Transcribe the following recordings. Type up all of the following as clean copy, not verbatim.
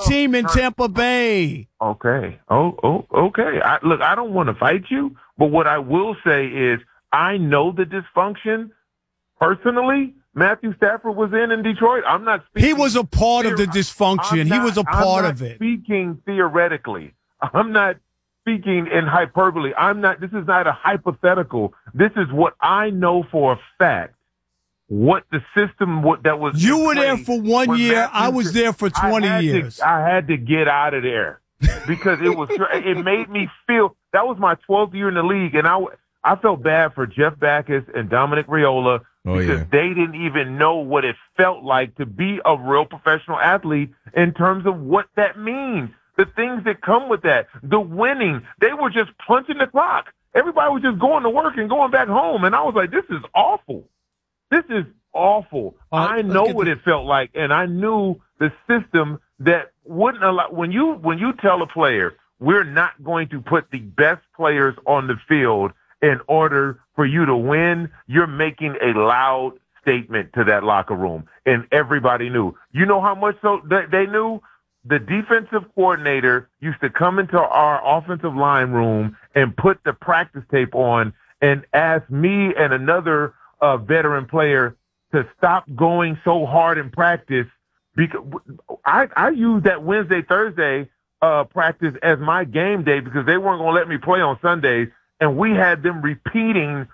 team in Tampa Bay. Okay. Okay. I don't want to fight you, but what I will say is I know the dysfunction personally. Matthew Stafford was in Detroit. I'm not speaking. He was a part of the dysfunction. He was a part of it. I'm not speaking theoretically. I'm not speaking in hyperbole. This is not a hypothetical. This is what I know for a fact. What the system that was. You were there for 1 year. I was there for 20 years. I had to get out of there because it made me feel that was my 12th year in the league. And I felt bad for Jeff Backus and Dominic Raiola because they didn't even know what it felt like to be a real professional athlete in terms of what that means. The things that come with that, the winning, they were just punching the clock. Everybody was just going to work and going back home. And I was like, this is awful. This is awful. I know what it felt like, and I knew the system that wouldn't allow. When you tell a player, we're not going to put the best players on the field in order for you to win, you're making a loud statement to that locker room, and everybody knew. You know how much so they knew? The defensive coordinator used to come into our offensive line room and put the practice tape on and ask me and another veteran player to stop going so hard in practice, because I used that Wednesday, Thursday practice as my game day because they weren't going to let me play on Sundays, and we had them repeating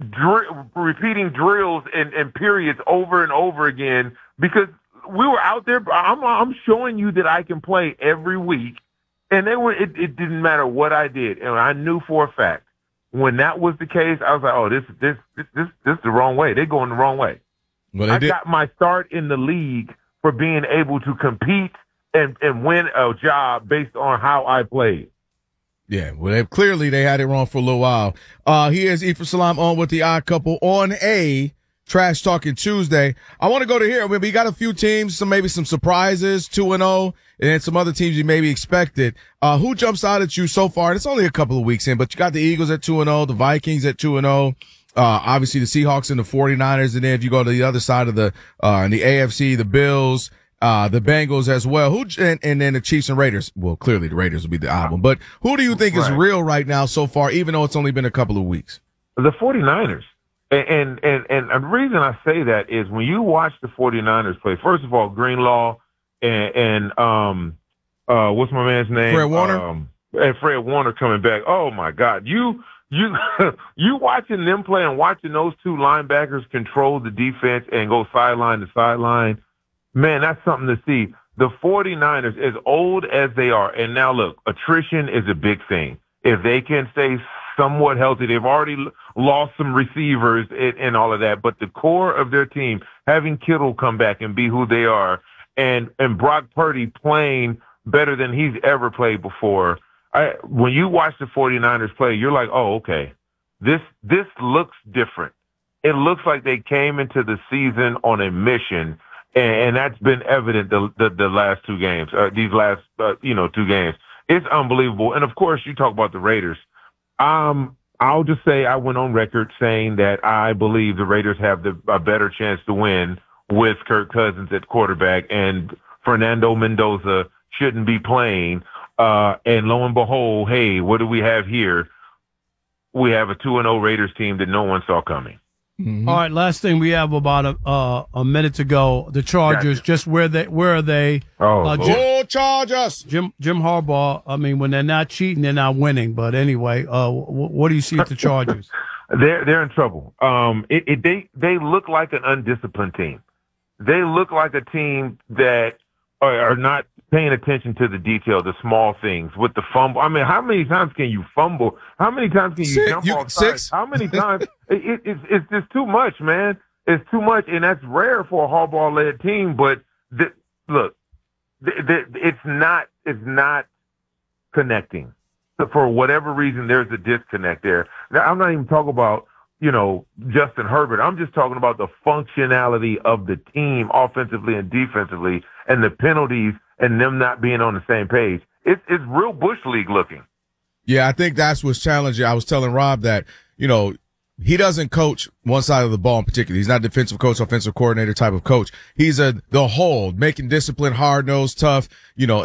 drills and periods over and over again because we were out there. I'm showing you that I can play every week, and it didn't matter what I did, and I knew for a fact. When that was the case, I was like, "Oh, this is the wrong way. They're going the wrong way." Well, I got my start in the league for being able to compete and win a job based on how I played. Yeah, well, clearly they had it wrong for a little while. Here's Ephraim Salaam on with the Odd Couple on a Trash Talking Tuesday. I want to go to here. We got a few teams, maybe some surprises, 2-0, and then some other teams you maybe expected. Who jumps out at you so far? It's only a couple of weeks in, but you got the Eagles at 2-0, the Vikings at 2-0, obviously the Seahawks and the 49ers, and then if you go to the other side of the in the AFC, the Bills, the Bengals as well. And then the Chiefs and Raiders. Well, clearly the Raiders will be the odd one, but who do you think is real right now so far, even though it's only been a couple of weeks? The 49ers. And the reason I say that is when you watch the 49ers play, first of all, Greenlaw and what's my man's name? Fred Warner. And Fred Warner coming back. Oh my God. You watching them play and watching those two linebackers control the defense and go sideline to sideline. Man, that's something to see. The 49ers, as old as they are, and now look, attrition is a big thing. If they can stay somewhat healthy, they've already lost some receivers and all of that, but the core of their team, having Kittle come back and be who they are, and Brock Purdy playing better than he's ever played before. When you watch the 49ers play, you're like, oh, okay, this looks different. It looks like they came into the season on a mission, and that's been evident the last two games, these last 2 games. It's unbelievable. And of course, you talk about the Raiders. I'll just say I went on record saying that I believe the Raiders have a better chance to win with Kirk Cousins at quarterback, and Fernando Mendoza shouldn't be playing. And lo and behold, hey, what do we have here? We have a 2-0 Raiders team that no one saw coming. Mm-hmm. All right, last thing, we have about a minute to go. The Chargers, just where are they? Chargers! Jim Harbaugh. I mean, when they're not cheating, they're not winning. But anyway, what do you see at the Chargers? They're in trouble. They look like an undisciplined team. They look like a team that are not paying attention to the detail, the small things with the fumble. I mean, how many times can you fumble? How many times can you jump off sides? How many times? It's just too much, man. It's too much, and that's rare for a Harbaugh-led team. But it's not connecting. So for whatever reason, there's a disconnect there. Now, I'm not even talking about Justin Herbert. I'm just talking about the functionality of the team offensively and defensively, and the penalties and them not being on the same page. It's real Bush League looking. Yeah, I think that's what's challenging. I was telling Rob that, he doesn't coach one side of the ball in particular. He's not a defensive coach, offensive coordinator type of coach. He's the whole, making discipline, hard-nosed, tough,